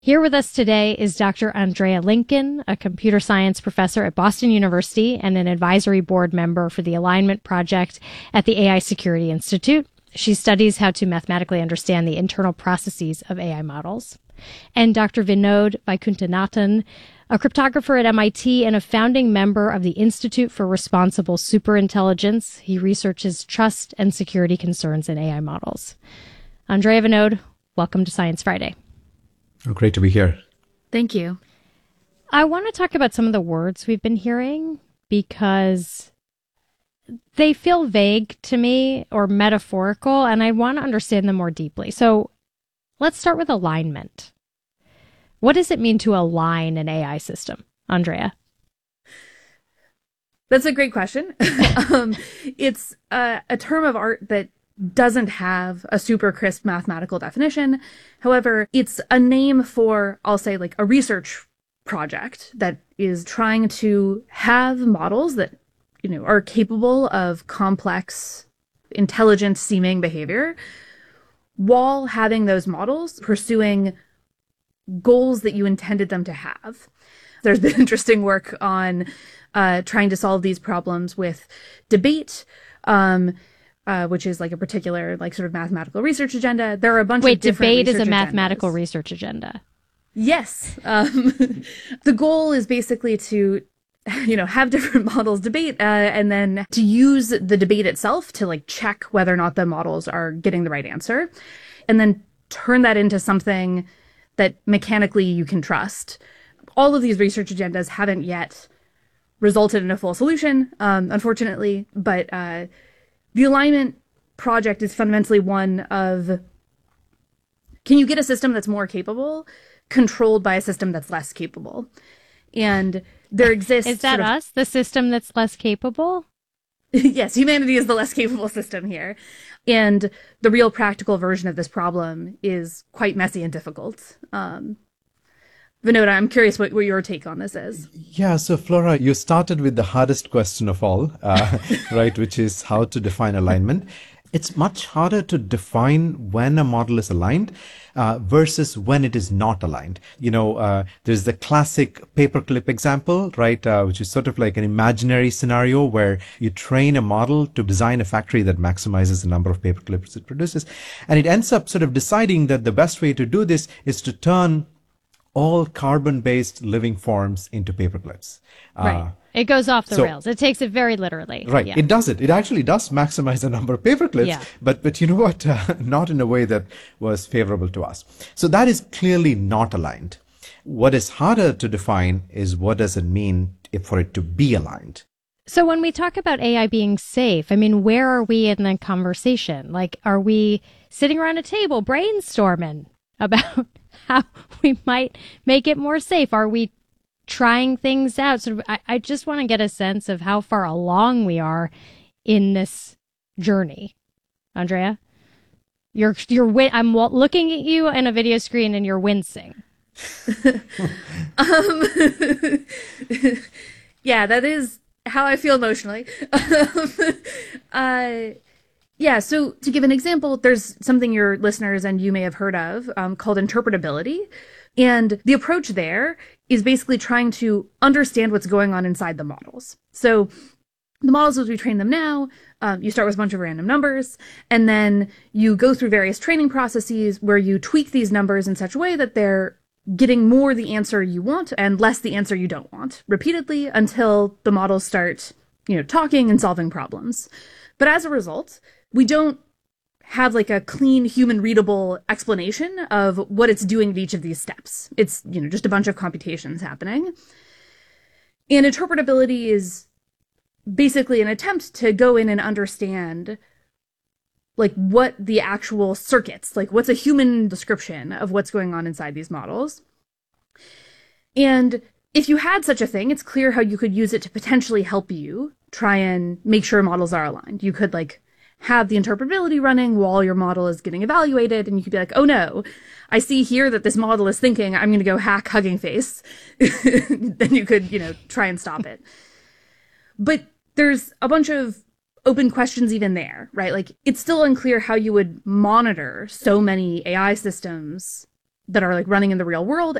Here with us today is Dr. Andrea Lincoln, a computer science professor at Boston University and an advisory board member for the Alignment Project at the AI Security Institute. She studies how to mathematically understand the internal processes of AI models. And Dr. Vinod Vaikuntanathan, a cryptographer at MIT and a founding member of the Institute for Responsible Superintelligence. He researches trust and security concerns in AI models. Andrea, Vinod, welcome to Science Friday. Oh, great to be here. Thank you. I want to talk about some of the words we've been hearing because they feel vague to me or metaphorical, and I want to understand them more deeply. So let's start with alignment. What does it mean to align an AI system, Andrea? That's a great question. It's a term of art that doesn't have a super crisp mathematical definition. However, it's a name for, I'll say, like a research project that is trying to have models that, are capable of complex, intelligent seeming behavior while having those models pursuing goals that you intended them to have. There's been interesting work on trying to solve these problems with debate, which is like a particular sort of mathematical research agenda. There are a bunch of different debate is a agendas. mathematical research agenda. Yes. The goal is basically to, have different models debate and then to use the debate itself to check whether or not the models are getting the right answer and then turn that into something that mechanically you can trust. All of these research agendas haven't yet resulted in a full solution, unfortunately, but the Alignment Project is fundamentally one of, can you get a system that's more capable controlled by a system that's less capable? And there exists... Is that us, the system that's less capable? Yes, humanity is the less capable system here. And the real practical version of this problem is quite messy and difficult. Vinod, I'm curious what your take on this is. Yeah, so Flora, you started with the hardest question of all, right, which is how to define alignment. It's much harder to define when a model is aligned versus when it is not aligned. There's the classic paperclip example, right, which is sort of like an imaginary scenario where you train a model to design a factory that maximizes the number of paperclips it produces. And it ends up sort of deciding that the best way to do this is to turn all carbon-based living forms into paperclips. Right. It goes off the rails. It takes it very literally. Right. Yeah. It does it. It actually does maximize the number of paperclips, yeah. but you know what? Not in a way that was favorable to us. So that is clearly not aligned. What is harder to define is what does it mean for it to be aligned? So when we talk about AI being safe, where are we in the conversation? Are we sitting around a table brainstorming about how we might make it more safe? Are we trying things out? I just want to get a sense of how far along we are in this journey. Andrea, I'm looking at you in a video screen and you're wincing. Yeah, that is how I feel emotionally. Yeah, so to give an example, there's something your listeners and you may have heard of called interpretability. And the approach there is basically trying to understand what's going on inside the models. So the models, as we train them now, you start with a bunch of random numbers, and then you go through various training processes where you tweak these numbers in such a way that they're getting more the answer you want and less the answer you don't want, repeatedly until the models start, talking and solving problems. But as a result, we don't have a clean human readable explanation of what it's doing at each of these steps. It's, just a bunch of computations happening. And interpretability is basically an attempt to go in and understand what the actual circuits, what's a human description of what's going on inside these models. And if you had such a thing, it's clear how you could use it to potentially help you try and make sure models are aligned. You could have the interpretability running while your model is getting evaluated, and you could be like, oh no, I see here that this model is thinking I'm going to go hack Hugging Face. Then you could, try and stop it. But there's a bunch of open questions even there, right? It's still unclear how you would monitor so many AI systems that are like running in the real world